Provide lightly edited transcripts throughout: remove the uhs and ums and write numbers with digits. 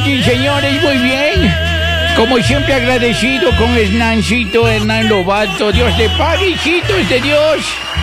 noches, señores, muy bien. Como siempre agradecido con Hernancito, Hernán Lobato. Dios le pague, hijitos de Dios.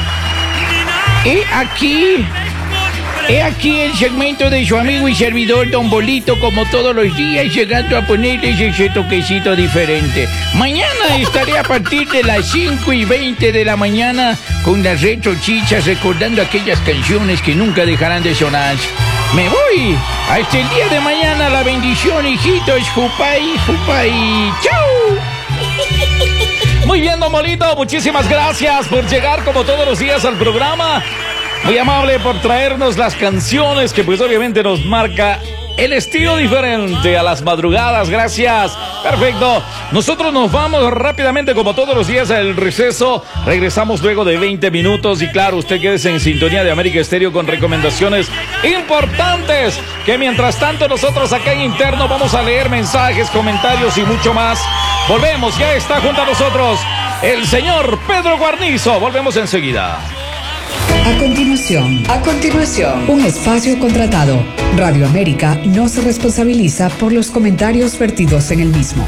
He aquí el segmento de su amigo y servidor Don Bolito, como todos los días, llegando a ponerles ese toquecito diferente. Mañana estaré a partir de las 5:20 de la mañana con las retrochichas, recordando aquellas canciones que nunca dejarán de sonar. Me voy. Hasta el día de mañana. La bendición, hijitos. Jupay, jupay. ¡Chau! Muy bien, Don Bolito, muchísimas gracias por llegar como todos los días al programa. Muy amable por traernos las canciones que pues obviamente nos marca el estilo diferente a las madrugadas. Gracias. Perfecto. Nosotros nos vamos rápidamente como todos los días al receso. Regresamos luego de 20 minutos y claro, usted quédese en sintonía de América Estéreo con recomendaciones importantes, que mientras tanto nosotros acá en interno vamos a leer mensajes, comentarios y mucho más. Volvemos, ya está junto a nosotros el señor Pedro Guarnizo. Volvemos enseguida. A continuación, un espacio contratado. Radio América no se responsabiliza por los comentarios vertidos en el mismo.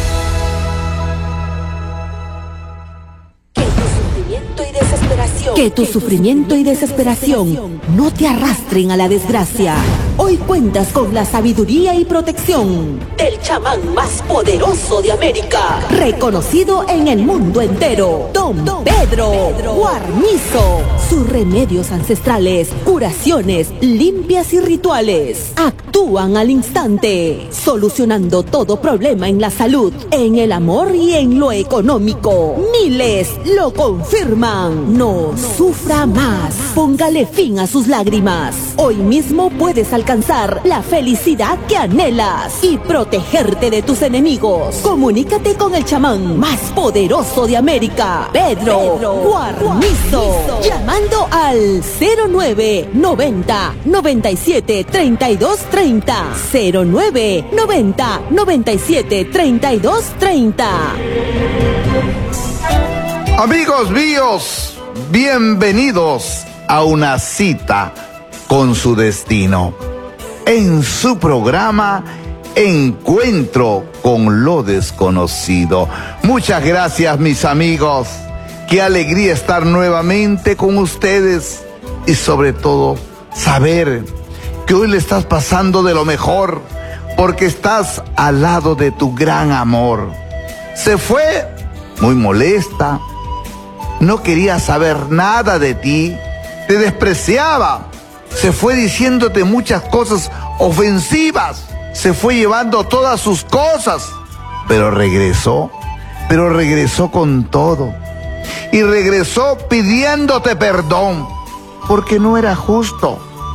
Que tu sufrimiento y desesperación no te arrastren a la desgracia. Hoy cuentas con la sabiduría y protección del chamán más poderoso de América, reconocido en el mundo entero, Don Pedro Guarnizo. Sus remedios ancestrales, curaciones, limpias y rituales actúan al instante, solucionando todo problema en la salud, en el amor y en lo económico. Miles lo confirman. No sufra más. Póngale fin a sus lágrimas. Hoy mismo puedes alcanzar la felicidad que anhelas y protegerte de tus enemigos. Comunícate con el chamán más poderoso de América, Pedro Guarnizo, llamando al 0990 97 32 30, 0990 97 32 30. Amigos míos, bienvenidos a una cita con su destino, en su programa Encuentro con lo Desconocido. Muchas gracias, mis amigos. Qué alegría estar nuevamente con ustedes y sobre todo saber que hoy le estás pasando de lo mejor porque estás al lado de tu gran amor. Se fue muy molesta, no quería saber nada de ti, te despreciaba, se fue diciéndote muchas cosas ofensivas, se fue llevando todas sus cosas, pero regresó con todo. Y regresó pidiéndote perdón, porque no era justo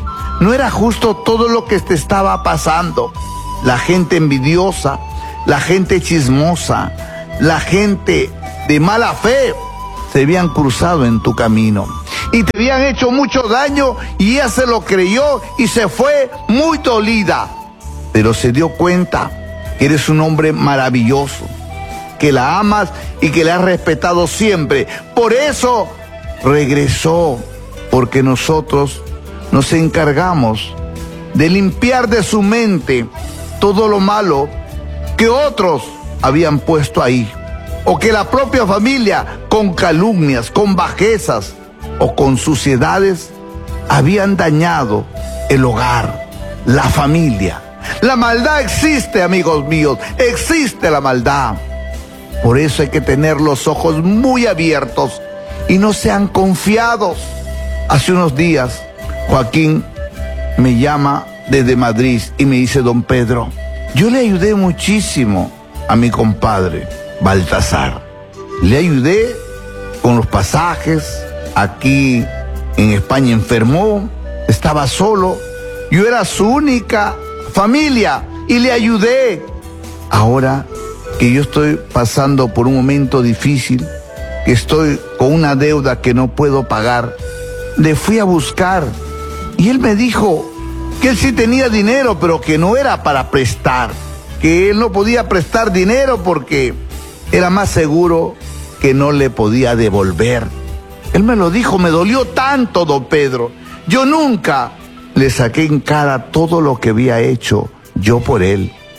todo lo que te estaba pasando. La gente envidiosa, la gente chismosa, la gente de mala fe se habían cruzado en tu camino y te habían hecho mucho daño y ella se lo creyó y se fue muy dolida, pero se dio cuenta que eres un hombre maravilloso, que la amas y que la has respetado siempre. Por eso regresó, porque nosotros nos encargamos de limpiar de su mente todo lo malo que otros habían puesto ahí, o que la propia familia, con calumnias, con bajezas o con suciedades, habían dañado el hogar, la familia. La maldad existe, amigos míos, existe la maldad. Por eso hay que tener los ojos muy abiertos y no sean confiados. Hace unos días, Joaquín me llama desde Madrid y me dice: don Pedro, yo le ayudé muchísimo a mi compadre Baltasar. Le ayudé con los pasajes. Aquí en España enfermó, estaba solo. Yo era su única familia y le ayudé. Ahora que yo estoy pasando por un momento difícil, que estoy con una deuda que no puedo pagar, le fui a buscar y él me dijo que él sí tenía dinero, pero que no era para prestar, que él no podía prestar dinero porque era más seguro que no le podía devolver. Él me lo dijo, me dolió tanto, don Pedro. Yo nunca le saqué en cara todo lo que había hecho yo por él.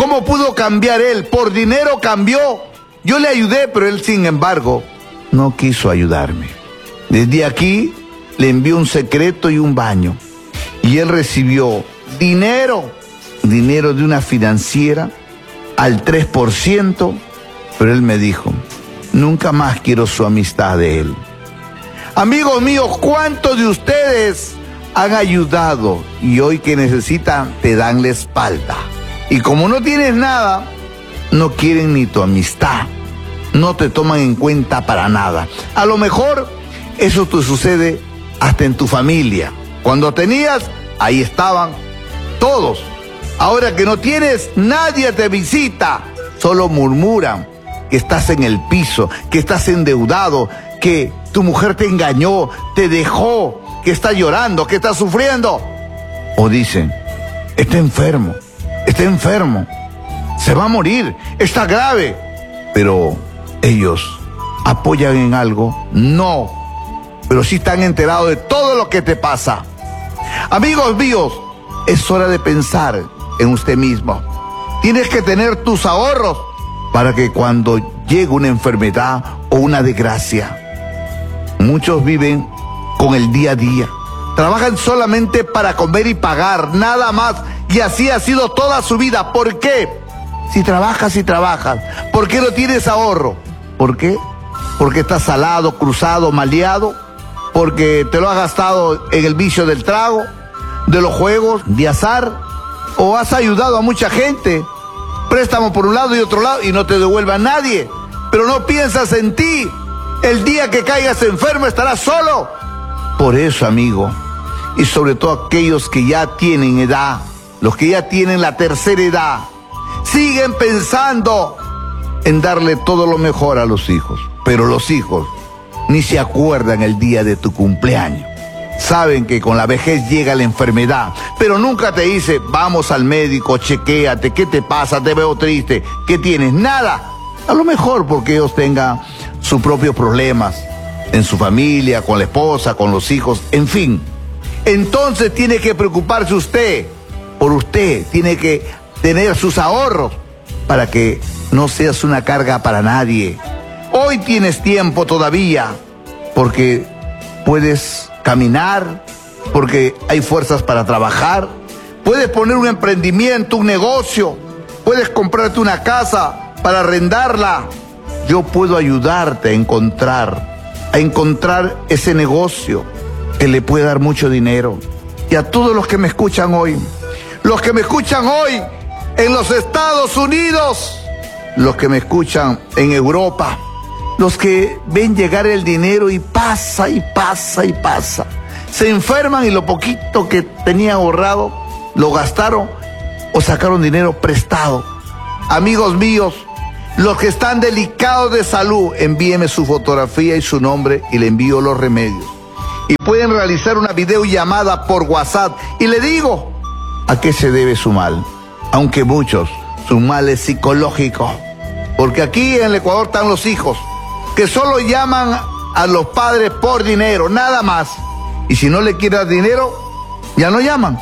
¿Cómo pudo cambiar él? Por dinero cambió. Yo le ayudé, pero él, sin embargo, no quiso ayudarme. Desde aquí le envié un secreto y un baño. Y él recibió dinero de una financiera al 3%, pero él me dijo, nunca más quiero su amistad de él. Amigos míos, ¿cuántos de ustedes han ayudado y hoy que necesitan te dan la espalda? Y como no tienes nada, no quieren ni tu amistad, no te toman en cuenta para nada. A lo mejor eso te sucede hasta en tu familia. Cuando tenías, ahí estaban todos. Ahora que no tienes, nadie te visita. Solo murmuran que estás en el piso, que estás endeudado, que tu mujer te engañó, te dejó, que está llorando, que está sufriendo. O dicen, está enfermo, se va a morir, está grave. Pero ellos apoyan en algo, no, pero sí están enterados de todo lo que te pasa. Amigos míos, es hora de pensar en usted mismo. Tienes que tener tus ahorros para que cuando llegue una enfermedad o una desgracia. Muchos viven con el día a día. Trabajan solamente para comer y pagar, nada más. Y así ha sido toda su vida. ¿Por qué? Si trabajas, ¿por qué no tienes ahorro? ¿Por qué? Porque estás salado, cruzado, maleado. Porque te lo has gastado en el vicio del trago, de los juegos, de azar. O has ayudado a mucha gente. Préstamo por un lado y otro lado y no te devuelve a nadie. Pero no piensas en ti. El día que caigas enfermo estarás solo. Por eso, amigo, y sobre todo aquellos que ya tienen edad, los que ya tienen la tercera edad, siguen pensando en darle todo lo mejor a los hijos. Pero los hijos ni se acuerdan el día de tu cumpleaños. Saben que con la vejez llega la enfermedad, pero nunca te dice, vamos al médico, chequéate, ¿qué te pasa? Te veo triste, ¿qué tienes? Nada. A lo mejor porque ellos tengan sus propios problemas en su familia, con la esposa, con los hijos, en fin. Entonces tiene que preocuparse usted por usted, tiene que tener sus ahorros para que no seas una carga para nadie. Hoy tienes tiempo todavía porque puedes caminar, porque hay fuerzas para trabajar, puedes poner un emprendimiento, un negocio, puedes comprarte una casa para arrendarla. Yo puedo ayudarte a encontrar ese negocio que le puede dar mucho dinero. Y a todos los que me escuchan hoy en los Estados Unidos, los que me escuchan en Europa, los que ven llegar el dinero y pasa y pasa y pasa. Se enferman y lo poquito que tenían ahorrado lo gastaron o sacaron dinero prestado. Amigos míos, los que están delicados de salud, envíeme su fotografía y su nombre y le envío los remedios. Y pueden realizar una videollamada por WhatsApp y le digo a qué se debe su mal. Aunque muchos, su mal es psicológico. Porque aquí en el Ecuador están los hijos que solo llaman a los padres por dinero, nada más. Y si no le quieren dar dinero, ya no llaman.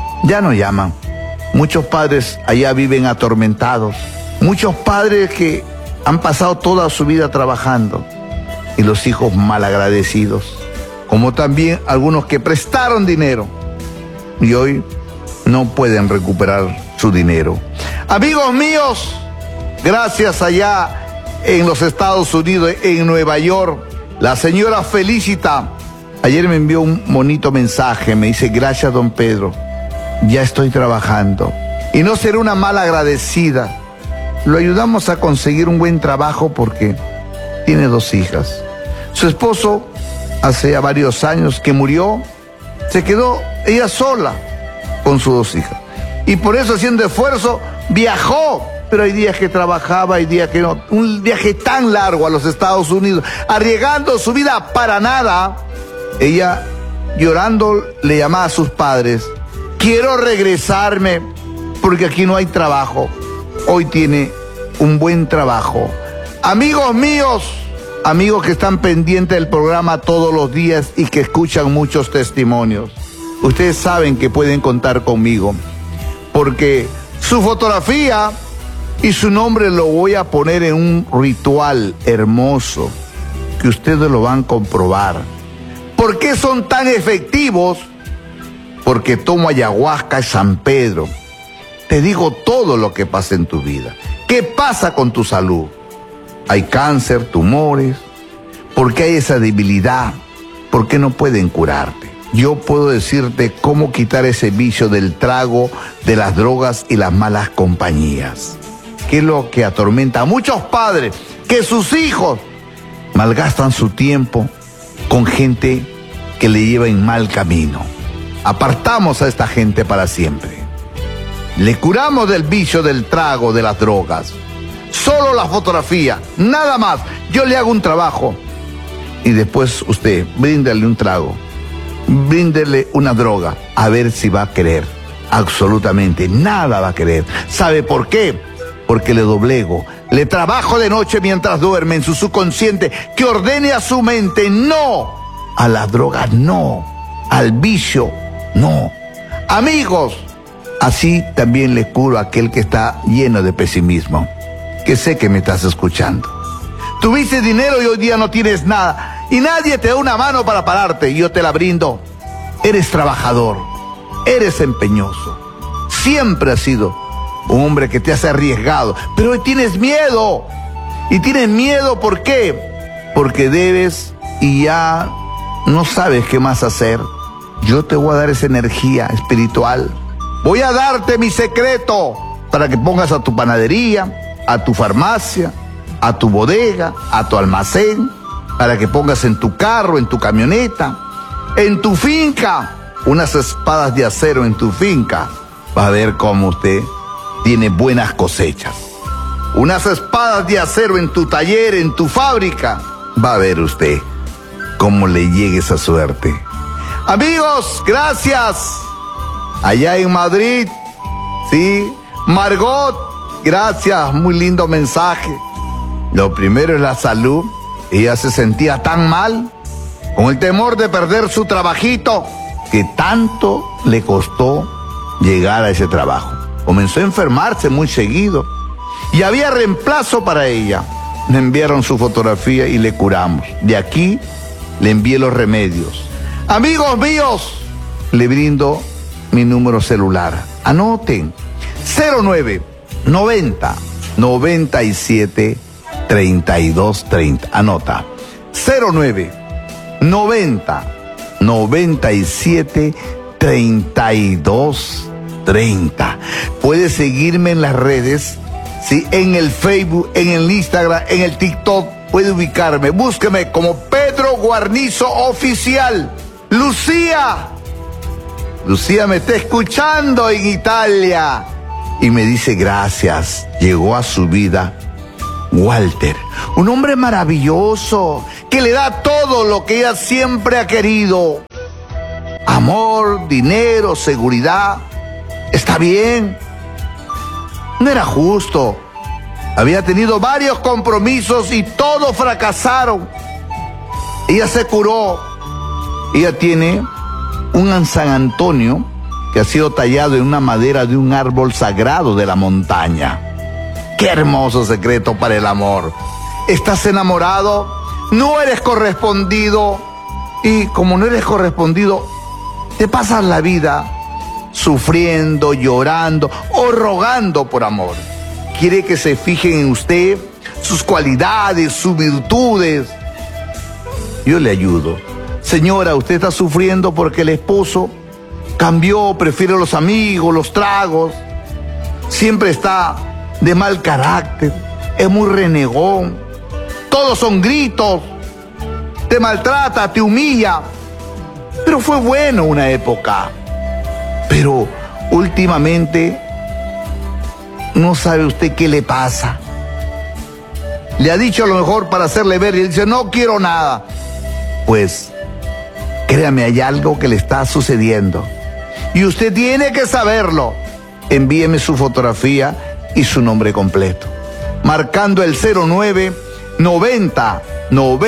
Muchos padres allá viven atormentados. Muchos padres que han pasado toda su vida trabajando y los hijos malagradecidos, como también algunos que prestaron dinero y hoy no pueden recuperar su dinero. Amigos míos, gracias allá en los Estados Unidos, en Nueva York, la señora Felicita ayer me envió un bonito mensaje, me dice, gracias don Pedro, ya estoy trabajando y no seré una mala agradecida. Lo ayudamos a conseguir un buen trabajo porque tiene 2 hijas. Su esposo, hace ya varios años que murió, se quedó ella sola con sus 2 hijas. Y por eso, haciendo esfuerzo, viajó. Pero hay días que trabajaba, hay días que no. Un viaje tan largo a los Estados Unidos, arriesgando su vida para nada. Ella, llorando, le llamaba a sus padres, quiero regresarme porque aquí no hay trabajo. Hoy tiene un buen trabajo. Amigos míos, amigos que están pendientes del programa todos los días y que escuchan muchos testimonios, ustedes saben que pueden contar conmigo, porque su fotografía Y su nombre lo voy a poner en un ritual hermoso que ustedes lo van a comprobar. ¿Por qué son tan efectivos? Porque tomo ayahuasca y San Pedro. Te digo todo lo que pasa en tu vida. ¿Qué pasa con tu salud? Hay cáncer, tumores. ¿Por qué hay esa debilidad? ¿Por qué no pueden curarte? Yo puedo decirte cómo quitar ese vicio del trago, de las drogas y las malas compañías. ¿Qué es lo que atormenta a muchos padres? Que sus hijos malgastan su tiempo con gente que le lleva en mal camino. Apartamos a esta gente para siempre. Le curamos del vicio del trago, de las drogas. Solo la fotografía, nada más. Yo le hago un trabajo y después usted bríndale un trago, bríndele una droga, a ver si va a querer. Absolutamente nada va a querer. ¿Sabe por qué? Porque le doblego, le trabajo de noche mientras duerme en su subconsciente, que ordene a su mente no a la droga, no al vicio, no. Amigos, así también le curo a aquel que está lleno de pesimismo, que sé que me estás escuchando. Tuviste dinero y hoy día no tienes nada y nadie te da una mano para pararte y yo te la brindo. Eres trabajador, eres empeñoso, siempre has sido un hombre que te has arriesgado, pero hoy tienes miedo. Y tienes miedo, ¿por qué? Porque debes y ya no sabes qué más hacer. Yo te voy a dar esa energía espiritual. Voy a darte mi secreto para que pongas a tu panadería, a tu farmacia, a tu bodega, a tu almacén, para que pongas en tu carro, en tu camioneta, en tu finca, unas espadas de acero en tu finca. Va a ver cómo usted tiene buenas cosechas. Unas espadas de acero en tu taller, en tu fábrica. Va a ver usted cómo le llegue esa suerte. Amigos, gracias. Allá en Madrid, sí, Margot, gracias, muy lindo mensaje. Lo primero es la salud. Ella se sentía tan mal, con el temor de perder su trabajito, que tanto le costó llegar a ese trabajo. Comenzó a enfermarse muy seguido y había reemplazo para ella. Le enviaron su fotografía y le curamos. De aquí le envié los remedios. Amigos míos, le brindo mi número celular. Anoten: 09 90 97 32 30. Anota: 09 90 97 32 30. Puedes seguirme en las redes, ¿sí? En el Facebook, en el Instagram, en el TikTok. Puede ubicarme. Búsqueme como Pedro Guarnizo Oficial. Lucía me está escuchando en Italia y me dice gracias. Llegó a su vida Walter, un hombre maravilloso que le da todo lo que ella siempre ha querido: amor, dinero, seguridad. Está bien. No era justo. Había tenido varios compromisos y todos fracasaron. Ella se curó. Ella tiene un San Antonio que ha sido tallado en una madera de un árbol sagrado de la montaña. ¡Qué hermoso secreto para el amor! ¿Estás enamorado? No eres correspondido. Y como no eres correspondido, te pasas la vida sufriendo, llorando o rogando por amor. Quiere que se fijen en usted, sus cualidades, sus virtudes. Yo le ayudo. Señora, usted está sufriendo porque el esposo cambió, prefiere los amigos, los tragos, siempre está de mal carácter, es muy renegón, todos son gritos, te maltrata, te humilla. Pero fue bueno una época. Pero últimamente no sabe usted qué le pasa. Le ha dicho a lo mejor para hacerle ver y él dice: no quiero nada. Pues créame, hay algo que le está sucediendo y usted tiene que saberlo. Envíeme su fotografía y su nombre completo, marcando el 09 90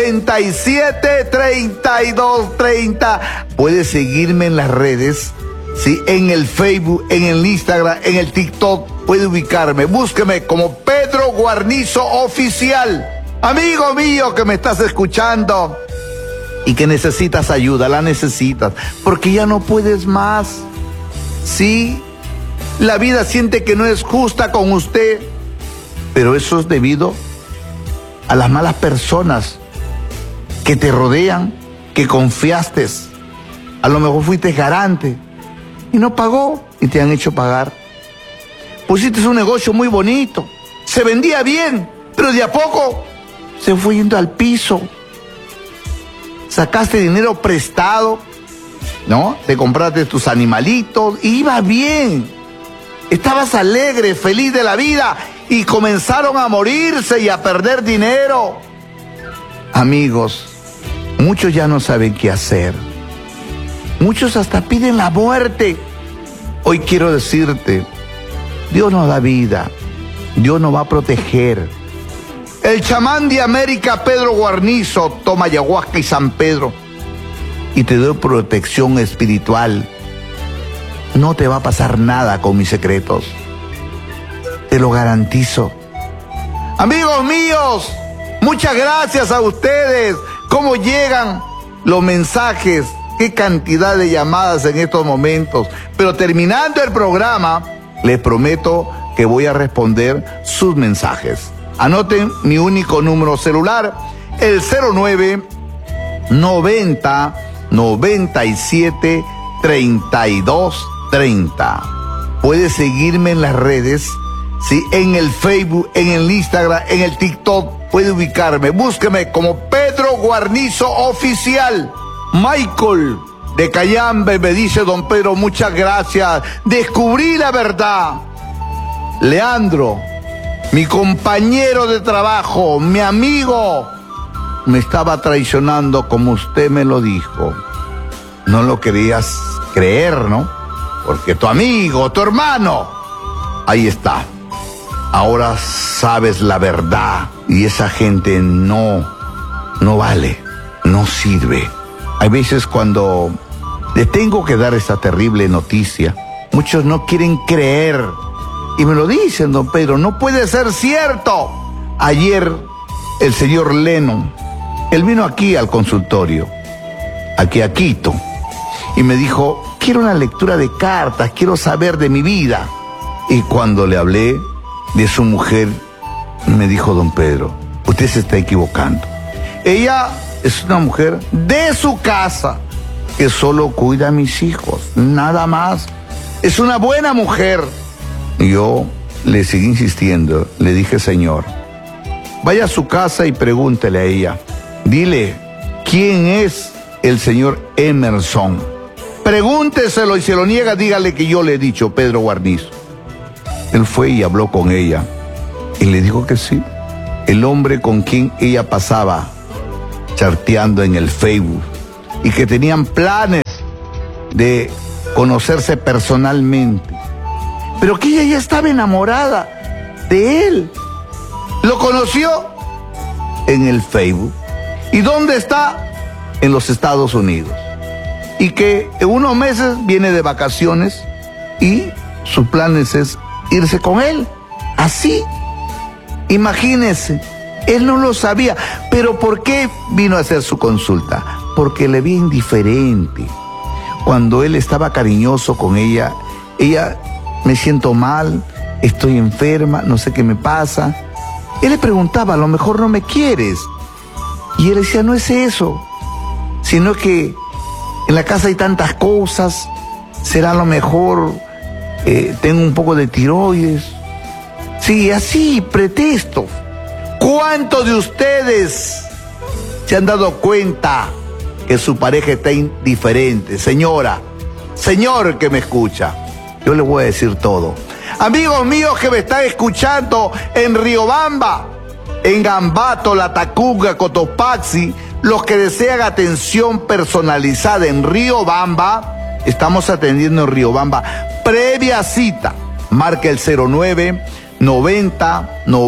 97 32 30. Puede seguirme en las redes Sí, en el Facebook, en el Instagram, en el TikTok, puede ubicarme. Búsqueme como Pedro Guarnizo Oficial. Amigo mío que me estás escuchando y que necesitas ayuda, la necesitas, porque ya no puedes más. Sí, la vida siente que no es justa con usted, pero eso es debido a las malas personas que te rodean, que confiaste. A lo mejor fuiste garante y no pagó y te han hecho pagar. Pusiste un negocio muy bonito, se vendía bien, pero de a poco se fue yendo al piso. Sacaste dinero prestado, ¿no? Te compraste tus animalitos y iba bien. Estabas alegre, feliz de la vida y comenzaron a morirse y a perder dinero. Amigos, muchos ya no saben qué hacer. Muchos hasta piden la muerte. Hoy quiero decirte, Dios nos da vida, Dios nos va a proteger. El chamán de América, Pedro Guarnizo, toma ayahuasca y San Pedro y te doy protección espiritual. No te va a pasar nada con mis secretos. Te lo garantizo. Amigos míos, muchas gracias a ustedes. ¿Cómo llegan los mensajes? Qué cantidad de llamadas en estos momentos. Pero terminando el programa, les prometo que voy a responder sus mensajes. Anoten mi único número celular, el 09 90 97 32 30. Puedes seguirme en las redes, ¿sí? En el Facebook, en el Instagram, en el TikTok. Puede ubicarme. Búsqueme como Pedro Guarnizo Oficial. Michael de Cayambe me dice: don Pedro, muchas gracias. Descubrí la verdad. Leandro, mi compañero de trabajo, mi amigo, me estaba traicionando como usted me lo dijo. No lo querías creer, ¿no? Porque tu amigo, tu hermano, ahí está. Ahora sabes la verdad y esa gente no vale, no sirve. Hay veces cuando les tengo que dar esta terrible noticia, muchos no quieren creer. Y me lo dicen, don Pedro, no puede ser cierto. Ayer el señor Lennon, él vino aquí al consultorio, aquí a Quito, y me dijo: quiero una lectura de cartas, quiero saber de mi vida. Y cuando le hablé de su mujer, me dijo: don Pedro, usted se está equivocando. Ella es una mujer de su casa que solo cuida a mis hijos, nada más. Es una buena mujer. Y yo le seguí insistiendo, le dije: señor, vaya a su casa y pregúntele a ella, dile quién es el señor Emerson. Pregúnteselo y si lo niega, dígale que yo le he dicho, Pedro Guarnizo. Él fue y habló con ella y le dijo que sí. El hombre con quien ella pasaba charteando en el Facebook y que tenían planes de conocerse personalmente, pero que ella ya estaba enamorada de él. Lo conoció en el Facebook. ¿Y dónde está? En los Estados Unidos. Y que en unos meses viene de vacaciones y sus planes es irse con él. Así. Imagínense. Él no lo sabía. Pero ¿por qué vino a hacer su consulta? Porque le vi indiferente. Cuando él estaba cariñoso con ella, ella: me siento mal, estoy enferma, no sé qué me pasa. Él le preguntaba: a lo mejor no me quieres. Y él decía: no es eso, sino que en la casa hay tantas cosas, será a lo mejor tengo un poco de tiroides. Sí, así, pretexto. ¿Cuántos de ustedes se han dado cuenta que su pareja está indiferente? Señora, señor que me escucha, yo le voy a decir todo. Amigos míos que me están escuchando en Riobamba, en Ambato, La Tacunga, Cotopaxi, los que desean atención personalizada en Riobamba, estamos atendiendo en Riobamba. Previa cita, marca el 09 90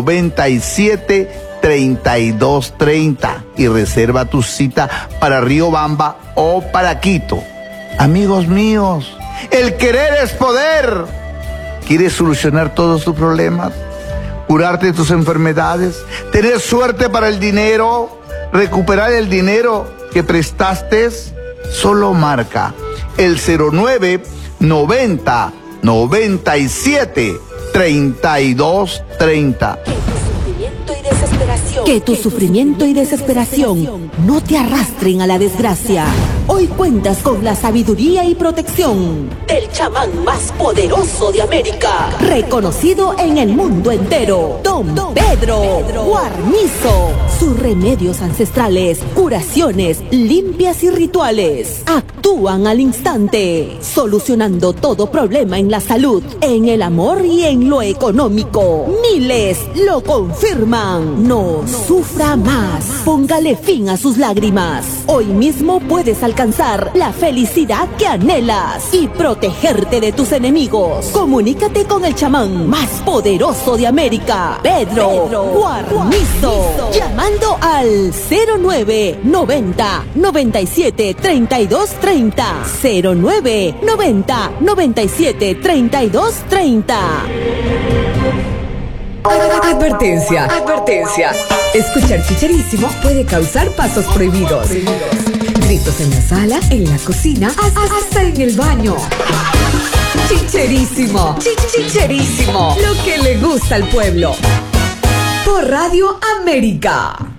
97 32 30 y reserva tu cita para Riobamba o para Quito. Amigos míos, El querer es poder. ¿Quieres solucionar todos tus problemas? ¿Curarte de tus enfermedades? ¿Tener suerte para el dinero? ¿Recuperar el dinero que prestaste? Solo marca el 09 90 97 32 30. Que tu sufrimiento y desesperación no te arrastren a la desgracia. Hoy cuentas con la sabiduría y protección del chamán más poderoso de América, reconocido en el mundo entero, Don Pedro Guarnizo. Sus remedios ancestrales, curaciones, limpias y rituales actúan al instante, solucionando todo problema en la salud, en el amor y en lo económico. Miles lo confirman. No sufra más. Póngale fin a sus lágrimas. Hoy mismo puedes alcanzar la felicidad que anhelas y protegerte de tus enemigos. Comunícate con el chamán más poderoso de América, Pedro Guarnizo, llamando al 09 90 97 32 30. 09 90 97 32 30. Advertencia. Escuchar Chicherísimo puede causar pasos prohibidos. Gritos en la sala, en la cocina, hasta en el baño. Chicherísimo. Chicherísimo. Lo que le gusta al pueblo. Por Radio América.